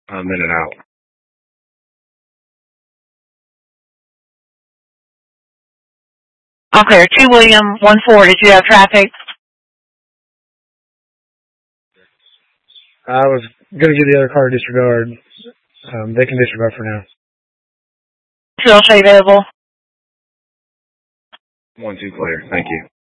I'm in and out. Okay, 2 William, 1-4. Did you have traffic? I was going to give the other car a disregard. They can disregard for now. Still show available? 1-2 clear. Thank you.